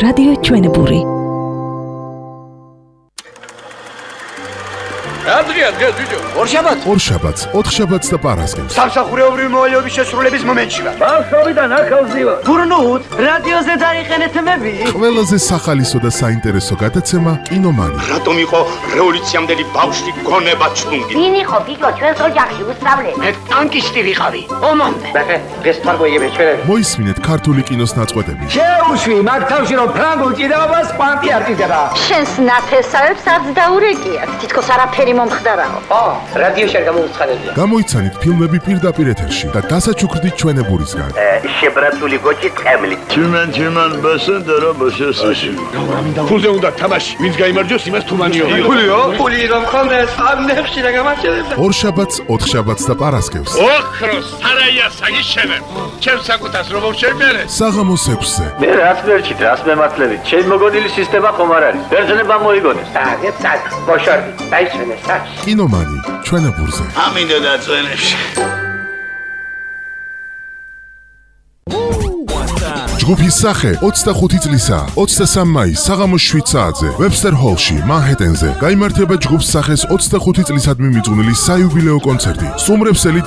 რადიო ჩვენებური. Andrea, ბიჭო. ორშაბათს, ოთხშაბათს და პარასკევს. სამსახურეობრივი მოვალეობის შესრულების მომენტში ვარ. ბავშვობიდან ახალზი ვარ. გურნუთ, რადიოზე დაიხენეთ მები. ყველაზე სახალისო და საინტერესო გადაცემა კინომანი. რატომ იყო რევოლუციამდელი ბავშვი გონება ჩლუნგი? ვინ იყო ბიჭო ჩვენს ოჯახში უსწავლე? მე ტანკისტი ვიყავი. ომამდე. ბახე, დღეს თარგოიები ჩვენები. მოისმინეთ ქართული კინოს ნაწყვეტები. შეუშვი, მაგ თავში რომ ფრანგულ ჭიდაობას კვანტი არ ჭიდდება. შენს ნათესავებს არც დაურეკიათ. თითქოს არაფერი მომხდარაო. რადიოში არ გამოუცხადებია. გამოიცანით ფილმები პირდაპირ ეთერში და დასაჩუქრდით ჩვენებურისგან. შებრაცული გოჭი ტყემლი. Чиман басендера башесაში. ფულზე უნდა თამაში. ვინც გაიმარჯვოს, იმას თუმანიო. ფულიო? ფული რომ ხონდეს ამნებში რა გამარჯვებდა. ორშაბათს, ოთხშაბათს და პარასკევს. ოქროს სარაია საგიშენებ. ჩემს საკუთას რომ შევმერე. საღამოს 6-ზე. მე რაც მერჩით, რას მემართლებით? ჩემი მოგონილი სისტემა ხომ არ არის. ბერძნებმა მოიგონეს. წად, ბოშორდი. დაიშვენე საჭი. კინომანი ჩვენებურზე. ამინდა დაწვენებში. ჯგუფის სახე 25 წლისაა. 23 მაისს საღამოს 7 საათზე ვებსტერ ჰოლში, მანჰეტენზე გაიმართება ჯგუფს სახეს 25 წლისადმი მიძღვნილი საიუბილეო კონცერტი. სტუმრებს ელით